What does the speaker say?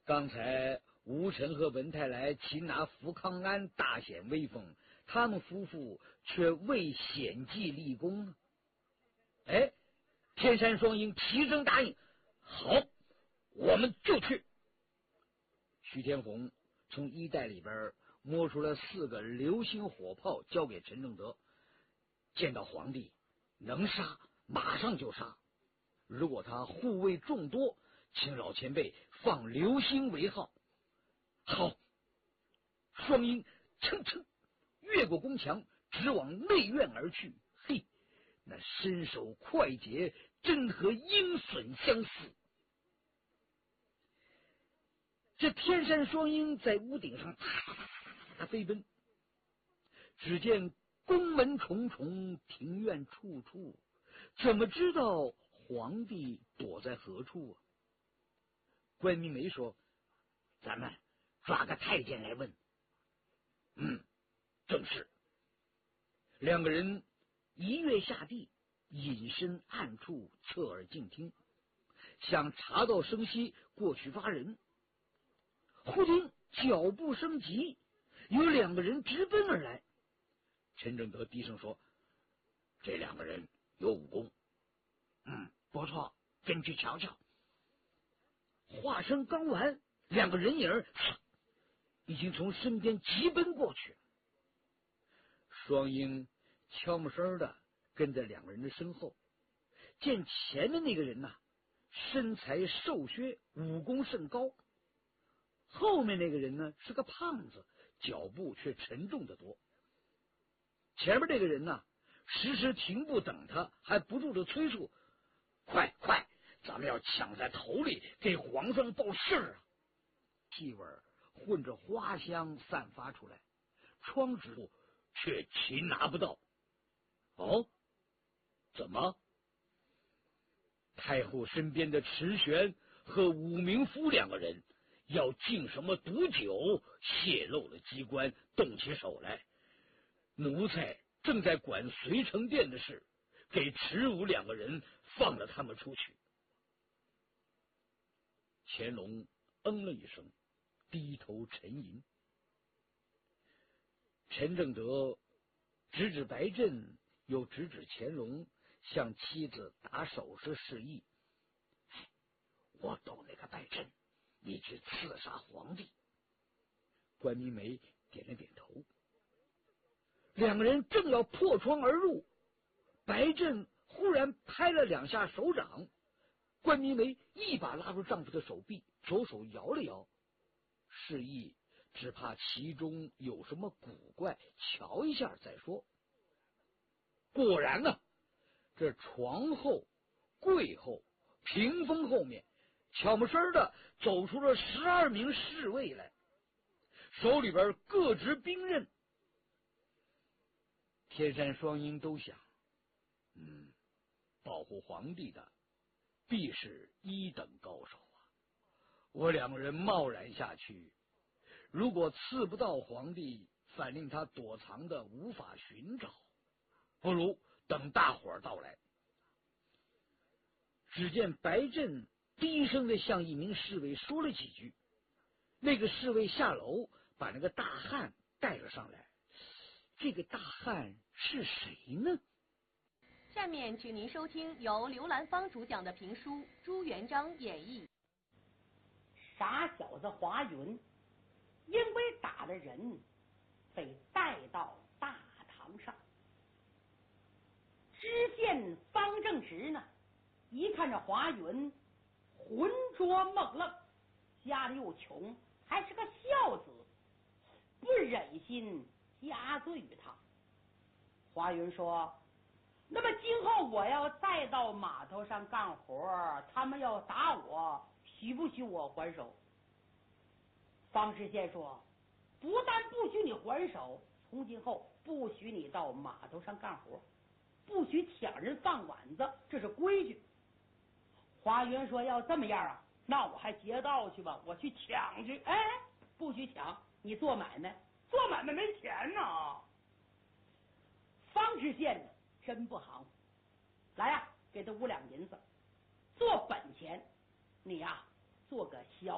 刚才吴臣和文泰来擒拿福康安，大显威风，他们夫妇却未显迹立功呢。哎，天山双鹰齐声答应：好，我们就去。徐天红从衣袋里边摸出了4个流星火炮，交给陈正德。见到皇帝能杀，马上就杀；如果他护卫众多，请老前辈放流星为号。好，双鹰蹭蹭越过宫墙，直往内院而去。嘿，那身手快捷，真和鹰隼相似。这天山双鹰在屋顶上啪飞奔，只见宫门重重，庭院处处，怎么知道皇帝躲在何处啊？关明梅说：“咱们抓个太监来问。”正是。2个人一跃下地，隐身暗处，侧耳静听，想查到声息，过去抓人。忽听脚步声急，有2个人直奔而来。陈正德低声说：“这2个人有武功。”不错，跟去瞧瞧。话声刚完，2个人影已经从身边急奔过去。双鹰悄没声的跟在2个人的身后，见前面那个人身材瘦削，武功甚高；后面那个人呢是个胖子，脚步却沉重得多。前面这个人时时停步等他，还不住的催促：“快快，咱们要抢在头里，给皇上报信啊！”气味混着花香散发出来，窗纸却擒拿不到。哦，怎么？太后身边的池玄和武明夫2个人要敬什么毒酒，泄露了机关，动起手来。奴才正在管随承殿的事，给池武2个人放了他们出去。乾隆嗯了一声，低头沉吟。陈正德指指白振，又指指乾隆，向妻子打手势示意：“我懂那个白振，你去刺杀皇帝。”关明梅点了点头。2个人正要破窗而入，白振忽然拍了2下手掌，关明梅一把拉住丈夫的手臂，左手摇了摇，示意只怕其中有什么古怪，瞧一下再说。果然这床后、柜后、屏风后面，悄没声的走出了12名侍卫来，手里边各执兵刃。天山双鹰都想，保护皇帝的必是1等高手啊！我2个人贸然下去，如果刺不到皇帝，反令他躲藏的无法寻找，不如等大伙到来。只见白振低声的向一名侍卫说了几句，那个侍卫下楼把那个大汉带了上来。这个大汉是谁呢？ 下面请您收听由刘兰芳主讲的评书《朱元璋演义》。 傻小子华云因为打了人，被带到大堂上。知县方正直呢，一看这华云浑浊梦愣，家里又穷，还是个孝子，不忍心加罪于他。华云说：“那么今后我要再到码头上干活，他们要打我，许不许我还手？”方知县说：“不但不许你还手，从今后不许你到码头上干活，不许抢人饭碗子，这是规矩。”华云说：“要这么样啊，那我还劫道去吧，我去抢去。”哎，不许抢，你做买卖，做买卖没钱呢。方知县呢，真不行，来呀，给他5两银子做本钱，你呀做个小